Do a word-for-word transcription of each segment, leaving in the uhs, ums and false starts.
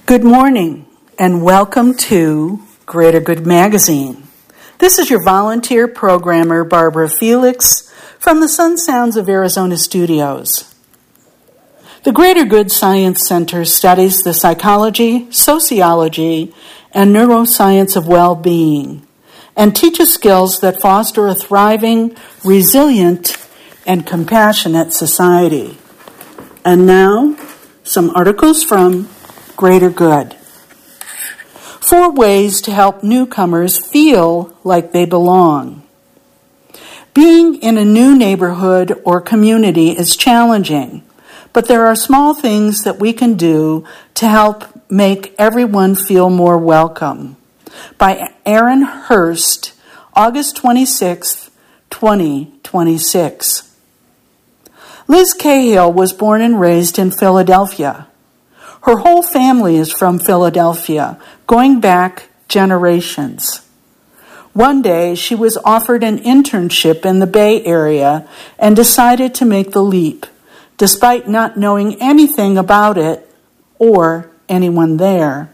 Good morning and welcome to Greater Good Magazine. This is your volunteer programmer, Barbara Felix, from the Sun Sounds of Arizona studios. The Greater Good Science Center studies the psychology, sociology, and neuroscience of well-being and teaches skills that foster a thriving, resilient, and compassionate society. And now, some articles from Greater Good. Four ways to help newcomers feel like they belong. Being in a new neighborhood or community is challenging, but there are small things that we can do to help make everyone feel more welcome. By Aaron Hurst, August twenty-sixth, twenty twenty-six. Liz Cahill was born and raised in Philadelphia. Her whole family is from Philadelphia, going back generations. One day, she was offered an internship in the Bay Area and decided to make the leap, despite not knowing anything about it or anyone there.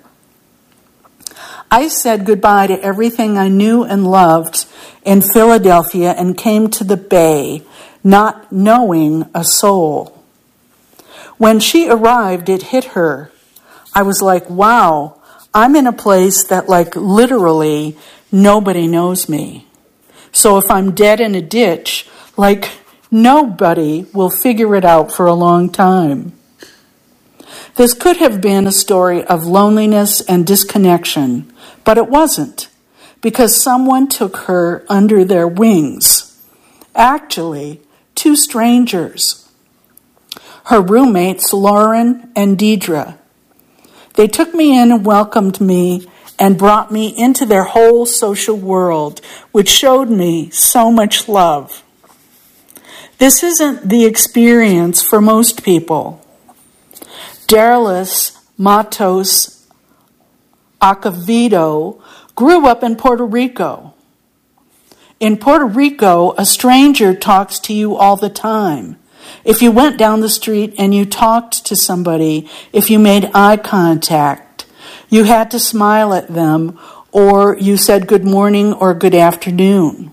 I said goodbye to everything I knew and loved in Philadelphia and came to the Bay, not knowing a soul. When she arrived, it hit her. I was like, wow, I'm in a place that, like, literally nobody knows me. So if I'm dead in a ditch, like, nobody will figure it out for a long time. This could have been a story of loneliness and disconnection, but it wasn't, because someone took her under their wings. Actually, two strangers. Her roommates, Lauren and Deidre. They took me in and welcomed me and brought me into their whole social world, which showed me so much love. This isn't the experience for most people. Darylus Matos Acevedo grew up in Puerto Rico. In Puerto Rico, a stranger talks to you all the time. If you went down the street and you talked to somebody, if you made eye contact, you had to smile at them, or you said good morning or good afternoon.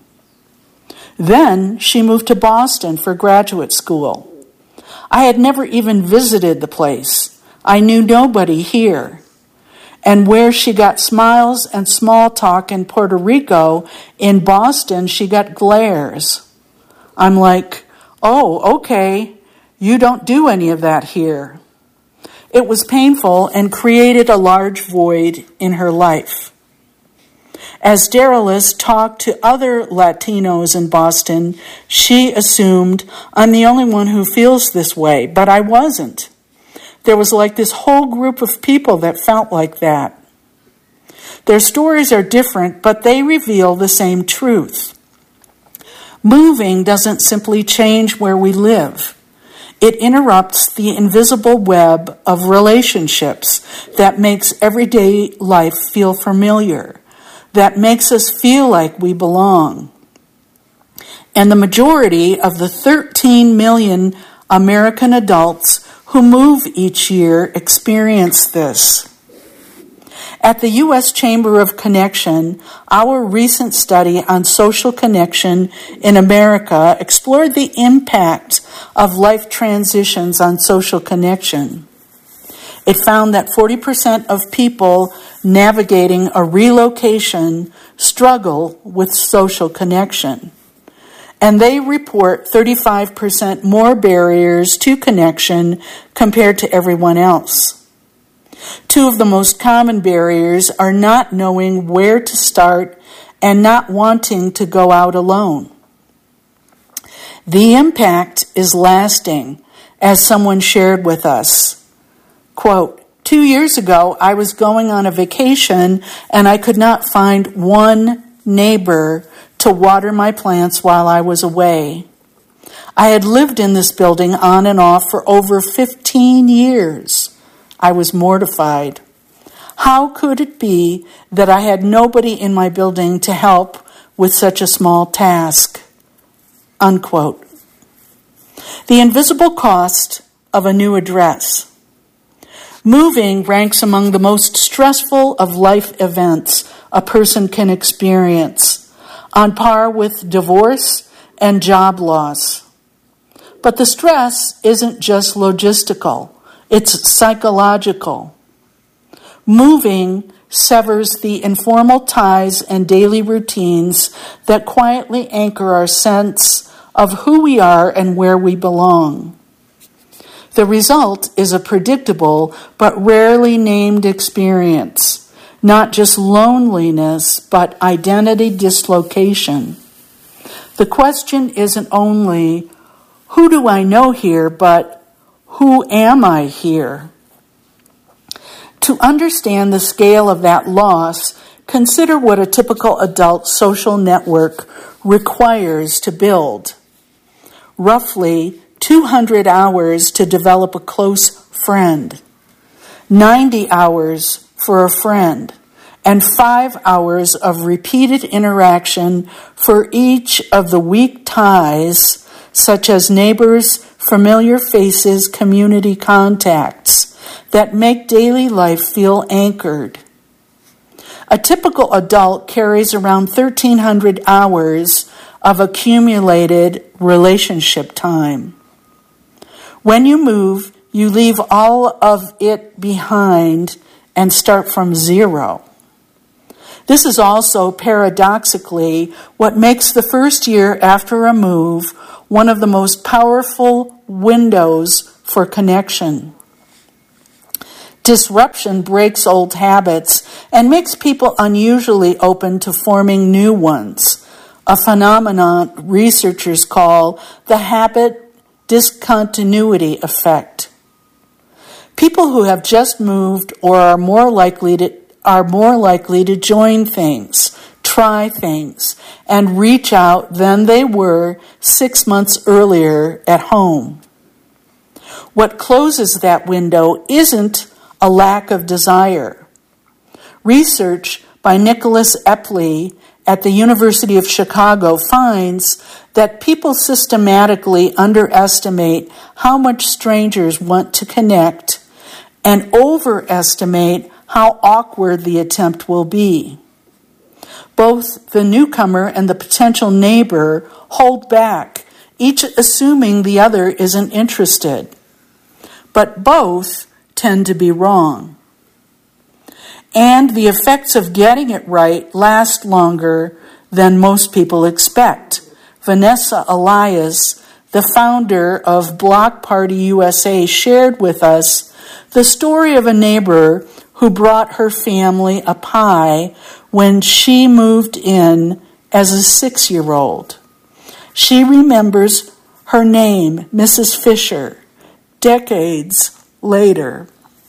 Then she moved to Boston for graduate school. I had never even visited the place. I knew nobody here. And where she got smiles and small talk in Puerto Rico, in Boston she got glares. I'm like, oh, okay, you don't do any of that here. It was painful and created a large void in her life. As Darylus talked to other Latinos in Boston, she assumed, I'm the only one who feels this way, but I wasn't. There was like this whole group of people that felt like that. Their stories are different, but they reveal the same truth. Moving doesn't simply change where we live. It interrupts the invisible web of relationships that makes everyday life feel familiar, that makes us feel like we belong. And the majority of the thirteen million American adults who move each year experience this. At the U S Chamber of Connection, our recent study on social connection in America explored the impact of life transitions on social connection. It found that forty percent of people navigating a relocation struggle with social connection. And they report thirty-five percent more barriers to connection compared to everyone else. Two of the most common barriers are not knowing where to start and not wanting to go out alone. The impact is lasting, as someone shared with us. Quote, two years ago, I was going on a vacation and I could not find one neighbor to water my plants while I was away. I had lived in this building on and off for over fifteen years. I was mortified. How could it be that I had nobody in my building to help with such a small task? Unquote. The invisible cost of a new address. Moving ranks among the most stressful of life events a person can experience, on par with divorce and job loss. But the stress isn't just logistical, it's psychological. Moving severs the informal ties and daily routines that quietly anchor our sense of who we are and where we belong. The result is a predictable but rarely named experience, not just loneliness, but identity dislocation. The question isn't only, who do I know here, but who am I here? To understand the scale of that loss, consider what a typical adult social network requires to build. Roughly two hundred hours to develop a close friend, ninety hours for a friend, and five hours of repeated interaction for each of the weak ties, such as neighbors, familiar faces, community contacts, that make daily life feel anchored. A typical adult carries around thirteen hundred hours of accumulated relationship time. When you move, you leave all of it behind and start from zero. This is also paradoxically what makes the first year after a move one of the most powerful windows for connection. Disruption breaks old habits and makes people unusually open to forming new ones, a phenomenon researchers call the habit discontinuity effect. People who have just moved or are more likely to are more likely to join things, try things, and reach out than they were six months earlier at home. What closes that window isn't a lack of desire. Research by Nicholas Epley at the University of Chicago finds that people systematically underestimate how much strangers want to connect and overestimate how awkward the attempt will be. Both the newcomer and the potential neighbor hold back, each assuming the other isn't interested. But both tend to be wrong. And the effects of getting it right last longer than most people expect. Vanessa Elias, the founder of Block Party U S A, shared with us the story of a neighbor who brought her family a pie when she moved in as a six-year-old. She remembers her name, Missus Fisher, decades later.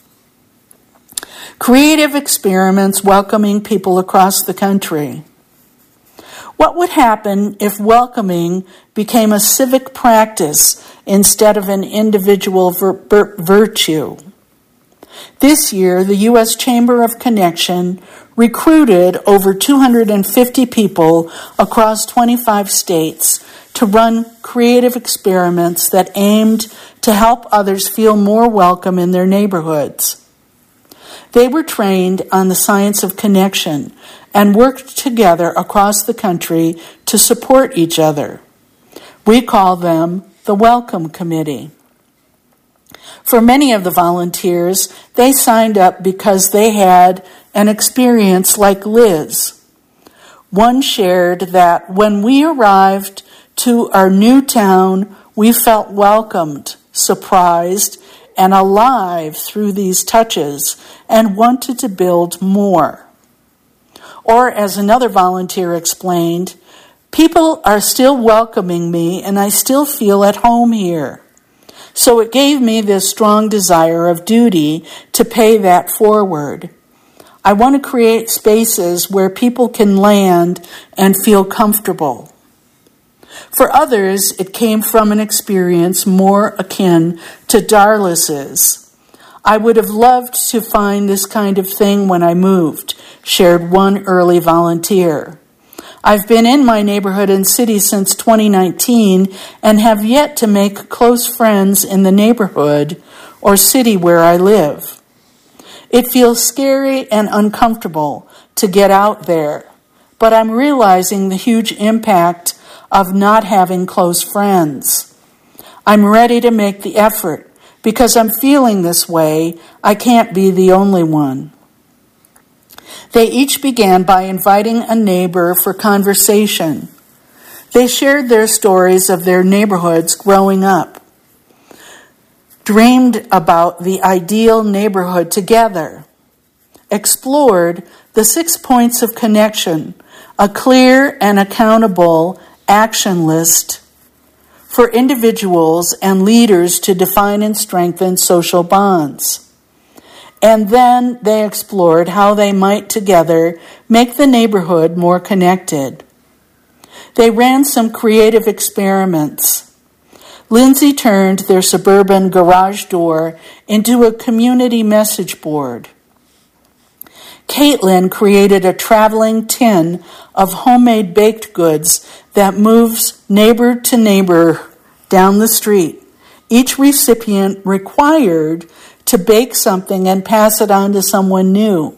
Creative experiments welcoming people across the country. What would happen if welcoming became a civic practice instead of an individual vir- virtue? This year, the U S Chamber of Connection recruited over two hundred fifty people across twenty-five states to run creative experiments that aimed to help others feel more welcome in their neighborhoods. They were trained on the science of connection and worked together across the country to support each other. We call them the Welcome Committee. For many of the volunteers, they signed up because they had an experience like Liz. One shared that when we arrived to our new town, we felt welcomed, surprised, and alive through these touches and wanted to build more. Or, as another volunteer explained, people are still welcoming me and I still feel at home here. So it gave me this strong desire of duty to pay that forward. I want to create spaces where people can land and feel comfortable. For others, it came from an experience more akin to Darlis's. I would have loved to find this kind of thing when I moved, shared one early volunteer. I've been in my neighborhood and city since twenty nineteen and have yet to make close friends in the neighborhood or city where I live. It feels scary and uncomfortable to get out there, but I'm realizing the huge impact of not having close friends. I'm ready to make the effort because I'm feeling this way. I can't be the only one. They each began by inviting a neighbor for conversation. They shared their stories of their neighborhoods growing up, dreamed about the ideal neighborhood together, explored the six points of connection, a clear and accountable action list for individuals and leaders to define and strengthen social bonds. And then they explored how they might together make the neighborhood more connected. They ran some creative experiments. Lindsay turned their suburban garage door into a community message board. Caitlin created a traveling tin of homemade baked goods that moves neighbor to neighbor down the street. Each recipient required to bake something and pass it on to someone new.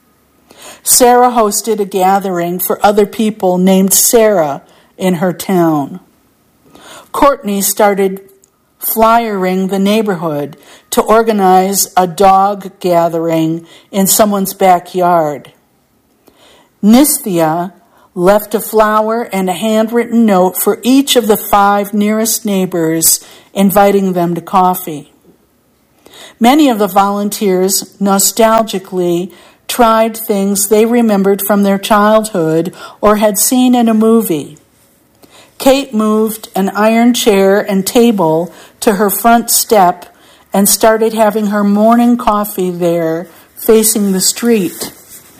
Sarah hosted a gathering for other people named Sarah in her town. Courtney started flyering the neighborhood to organize a dog gathering in someone's backyard. Nisthia left a flower and a handwritten note for each of the five nearest neighbors, inviting them to coffee. Many of the volunteers nostalgically tried things they remembered from their childhood or had seen in a movie. Kate moved an iron chair and table to her front step and started having her morning coffee there, facing the street.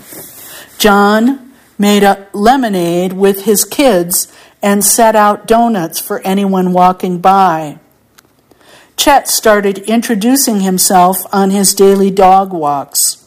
John made a lemonade with his kids and set out donuts for anyone walking by. Chet started introducing himself on his daily dog walks.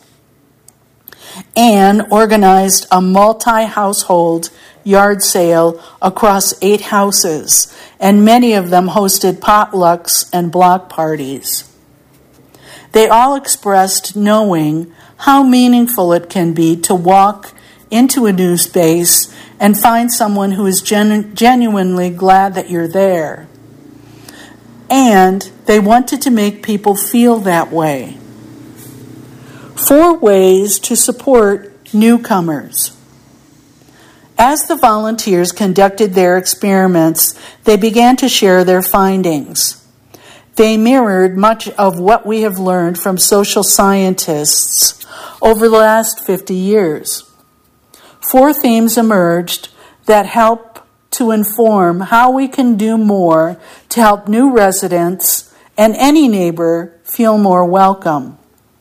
Anne organized a multi-household yard sale across eight houses, and many of them hosted potlucks and block parties. They all expressed knowing how meaningful it can be to walk into a new space and find someone who is genu- genuinely glad that you're there. And they wanted to make people feel that way. Four ways to support newcomers. As the volunteers conducted their experiments, they began to share their findings. They mirrored much of what we have learned from social scientists over the last fifty years. Four themes emerged that help to inform how we can do more to help new residents and any neighbor feel more welcome.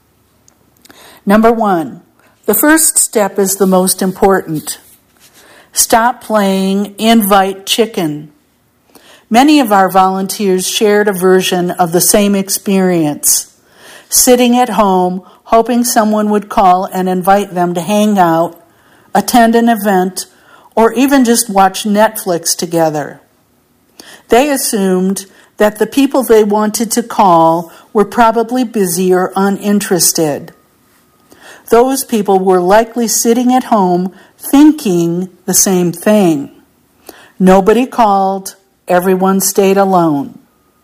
Number one, the first step is the most important. Stop playing invite chicken. Many of our volunteers shared a version of the same experience, sitting at home, hoping someone would call and invite them to hang out, attend an event, or even just watch Netflix together. They assumed that the people they wanted to call were probably busy or uninterested. Those people were likely sitting at home thinking the same thing. Nobody called, everyone stayed alone.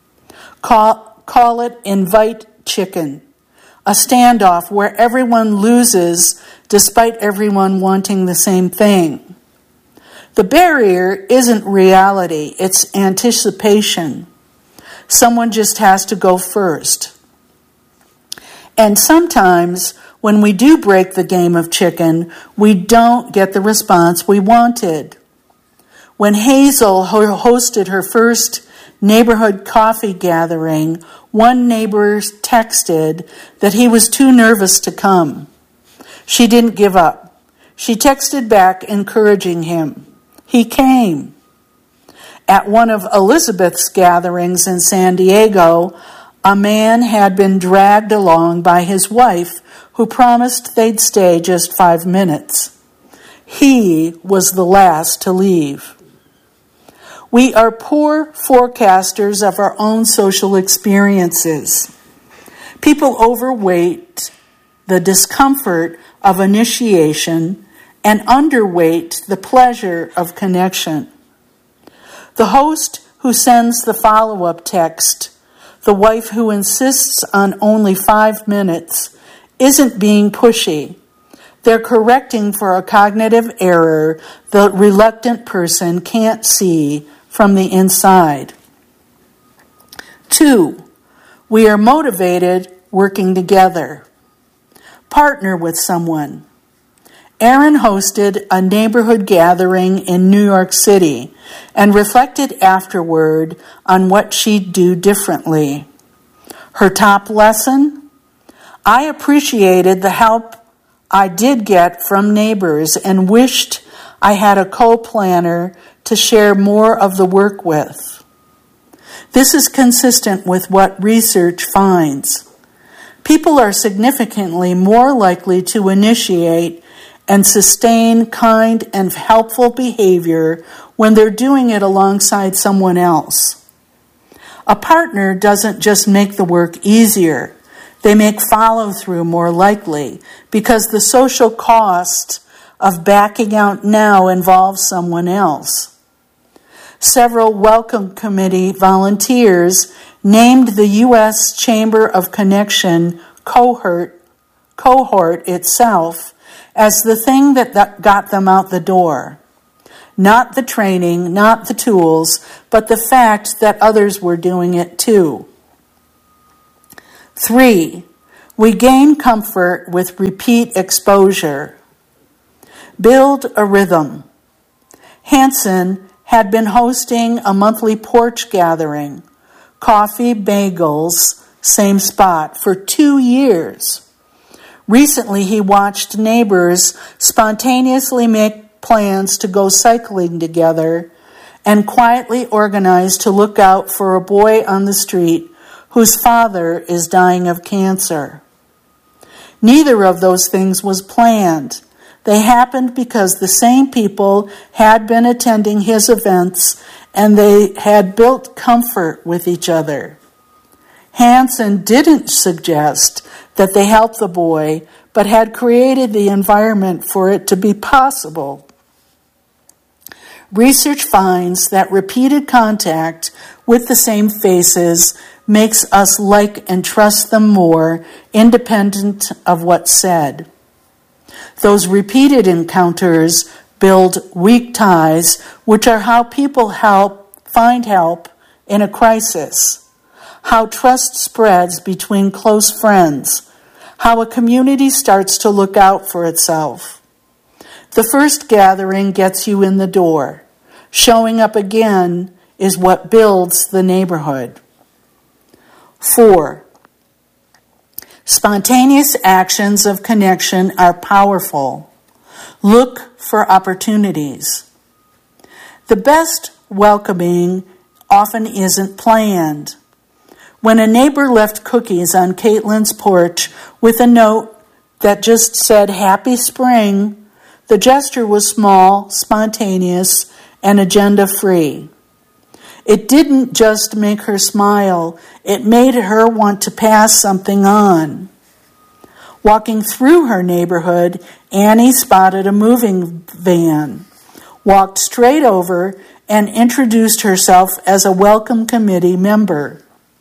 Call, call it invite chicken, a standoff where everyone loses despite everyone wanting the same thing. The barrier isn't reality, it's anticipation. Someone just has to go first. And sometimes when we do break the game of chicken, we don't get the response we wanted. When Hazel hosted her first neighborhood coffee gathering, one neighbor texted that he was too nervous to come. She didn't give up. She texted back encouraging him. He came. At one of Elizabeth's gatherings in San Diego, a man had been dragged along by his wife, who promised they'd stay just five minutes. He was the last to leave. We are poor forecasters of our own social experiences. People overweight the discomfort of initiation and underweight the pleasure of connection. The host who sends the follow-up text, the wife who insists on only five minutes, isn't being pushy. They're correcting for a cognitive error the reluctant person can't see from the inside. Two, we are motivated working together. Partner with someone. Erin hosted a neighborhood gathering in New York City and reflected afterward on what she'd do differently. Her top lesson? I appreciated the help I did get from neighbors and wished I had a co-planner to share more of the work with. This is consistent with what research finds. People are significantly more likely to initiate and sustain kind and helpful behavior when they're doing it alongside someone else. A partner doesn't just make the work easier. They make follow-through more likely because the social cost of backing out now involves someone else. Several Welcome Committee volunteers named the U S Chamber of Connection cohort, cohort itself as the thing that got them out the door. Not the training, not the tools, but the fact that others were doing it too. Three, we gain comfort with repeat exposure. Build a rhythm. Hanson had been hosting a monthly porch gathering, coffee, bagels, same spot, for two years. Recently, he watched neighbors spontaneously make plans to go cycling together and quietly organize to look out for a boy on the street whose father is dying of cancer. Neither of those things was planned. They happened because the same people had been attending his events and they had built comfort with each other. Hanson didn't suggest that they help the boy, but had created the environment for it to be possible. Research finds that repeated contact with the same faces makes us like and trust them more, independent of what's said. Those repeated encounters build weak ties, which are how people help find help in a crisis, how trust spreads between close friends, how a community starts to look out for itself. The first gathering gets you in the door. Showing up again is what builds the neighborhood. Four, spontaneous actions of connection are powerful. Look for opportunities. The best welcoming often isn't planned. When a neighbor left cookies on Caitlin's porch with a note that just said, "Happy Spring," the gesture was small, spontaneous, and agenda-free. It didn't just make her smile, it made her want to pass something on. Walking through her neighborhood, Annie spotted a moving van, walked straight over, and introduced herself as a Welcome Committee member.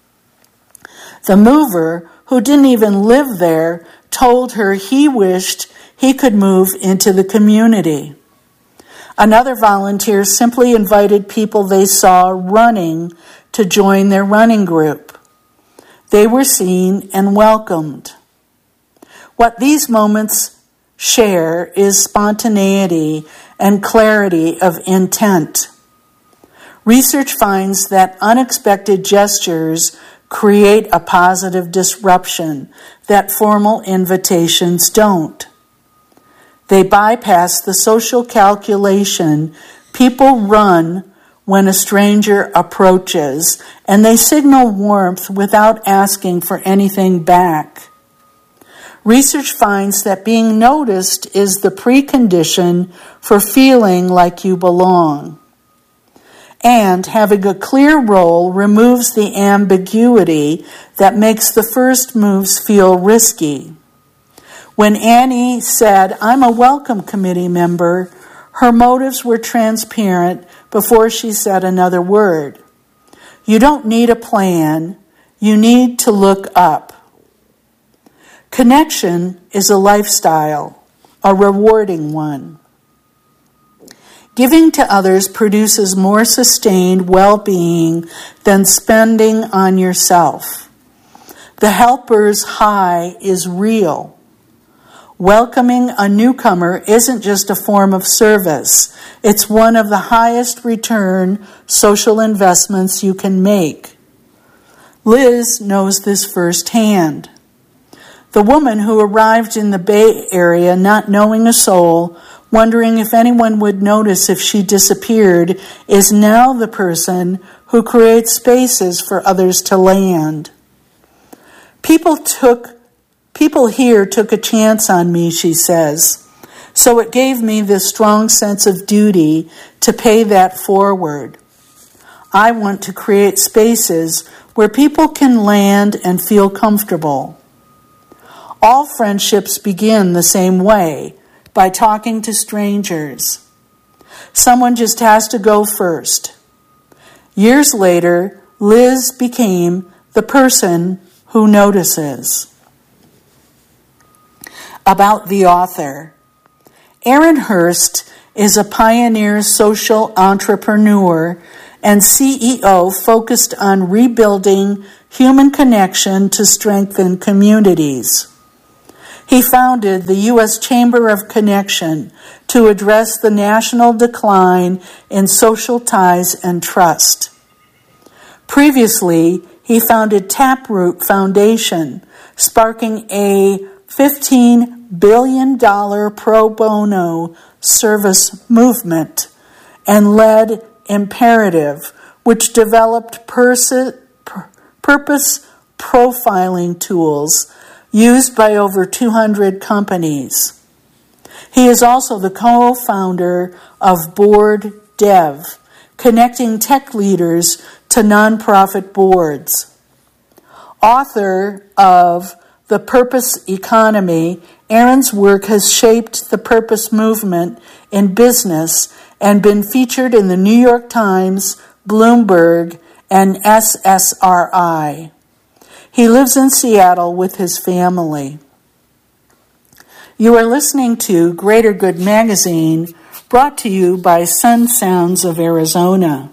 The mover, who didn't even live there, told her he wished he could move into the community. Another volunteer simply invited people they saw running to join their running group. They were seen and welcomed. What these moments share is spontaneity and clarity of intent. Research finds that unexpected gestures create a positive disruption that formal invitations don't. They bypass the social calculation people run when a stranger approaches, and they signal warmth without asking for anything back. Research finds that being noticed is the precondition for feeling like you belong. And having a clear role removes the ambiguity that makes the first moves feel risky. When Annie said, "I'm a welcome committee member," her motives were transparent before she said another word. You don't need a plan. You need to look up. Connection is a lifestyle, a rewarding one. Giving to others produces more sustained well-being than spending on yourself. The helper's high is real. Welcoming a newcomer isn't just a form of service. It's one of the highest return social investments you can make. Liz knows this firsthand. The woman who arrived in the Bay Area not knowing a soul, wondering if anyone would notice if she disappeared, is now the person who creates spaces for others to land. People took People here took a chance on me, she says, so it gave me this strong sense of duty to pay that forward. I want to create spaces where people can land and feel comfortable. All friendships begin the same way, by talking to strangers. Someone just has to go first. Years later, Liz became the person who notices. About the author. Aaron Hurst is a pioneer social entrepreneur and C E O focused on rebuilding human connection to strengthen communities. He founded the U S Chamber of Connection to address the national decline in social ties and trust. Previously, he founded Taproot Foundation, sparking a fifteen billion dollars pro bono service movement, and led Imperative, which developed pers- purpose profiling tools used by over two hundred companies. He is also the co-founder of Board Dev, connecting tech leaders to nonprofit boards. Author of The Purpose Economy, Aaron's work has shaped the purpose movement in business and been featured in the New York Times, Bloomberg, and S S R I. He lives in Seattle with his family. You are listening to Greater Good Magazine, brought to you by Sun Sounds of Arizona.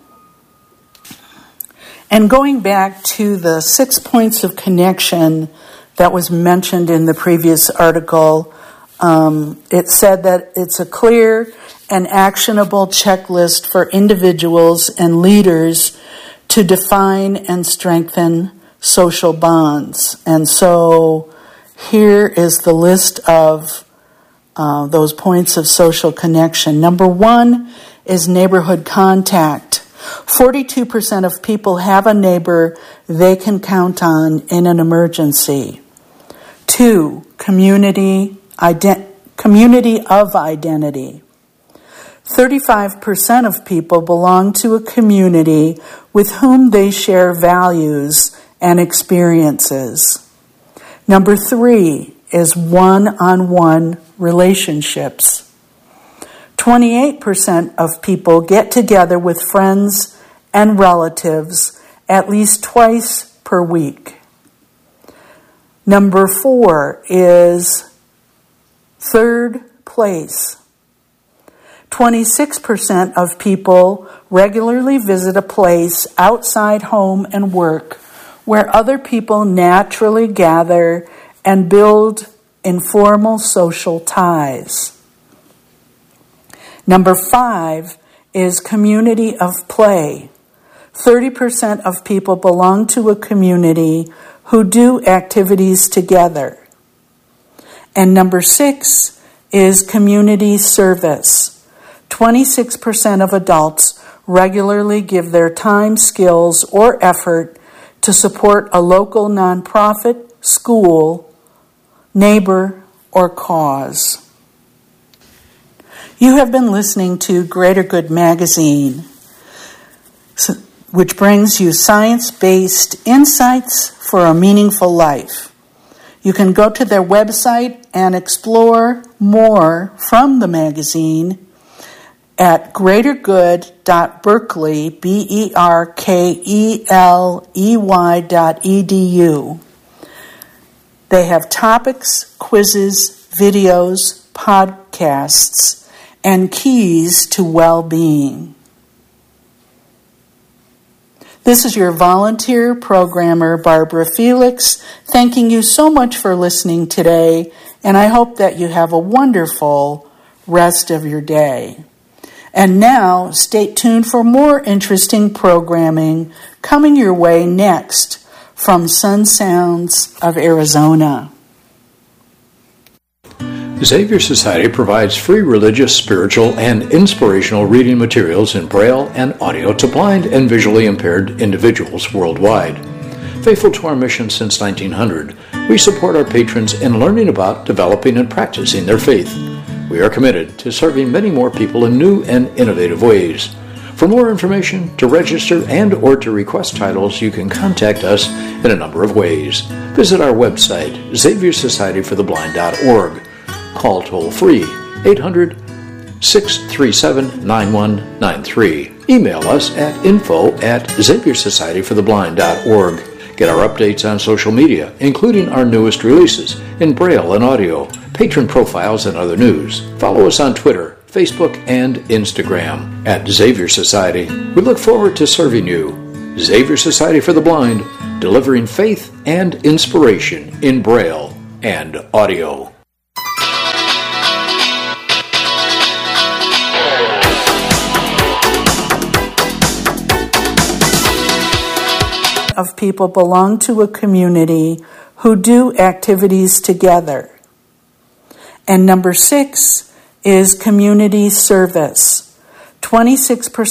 And going back to the six points of connection that was mentioned in the previous article, um, it said that it's a clear and actionable checklist for individuals and leaders to define and strengthen social bonds. And so here is the list of uh, those points of social connection. Number one is neighborhood contact. forty-two percent of people have a neighbor they can count on in an emergency. Two, community, ident- community of identity. thirty-five percent of people belong to a community with whom they share values and experiences. Number three is one-on-one relationships. twenty-eight percent of people get together with friends and relatives at least twice per week. Number four is third place. twenty-six percent of people regularly visit a place outside home and work where other people naturally gather and build informal social ties. Number five is community of play. thirty percent of people belong to a community who do activities together. And number six is community service. twenty-six percent of adults regularly give their time, skills, or effort to support a local nonprofit, school, neighbor, or cause. You have been listening to Greater Good Magazine, which brings you science-based insights for a meaningful life. You can go to their website and explore more from the magazine at greater good dot berkeley, B E R K E L E Y dot E D U. They have topics, quizzes, videos, podcasts, and keys to well-being. This is your volunteer programmer, Barbara Felix, thanking you so much for listening today, and I hope that you have a wonderful rest of your day. And now, stay tuned for more interesting programming coming your way next from Sun Sounds of Arizona. Xavier Society provides free religious, spiritual, and inspirational reading materials in Braille and audio to blind and visually impaired individuals worldwide. Faithful to our mission since nineteen hundred, we support our patrons in learning about, developing, and practicing their faith. We are committed to serving many more people in new and innovative ways. For more information, to register, and or to request titles, you can contact us in a number of ways. Visit our website, xavier society for the blind dot org. Call toll-free eight hundred, six three seven, nine one nine three. Email us at info at xavier society for the blind dot org. Get our updates on social media, including our newest releases in Braille and audio, patron profiles, and other news. Follow us on Twitter, Facebook, and Instagram at Xavier Society. We look forward to serving you. Xavier Society for the Blind, delivering faith and inspiration in Braille and audio. Of people belong to a community who do activities together. And number six is community service. twenty-six percent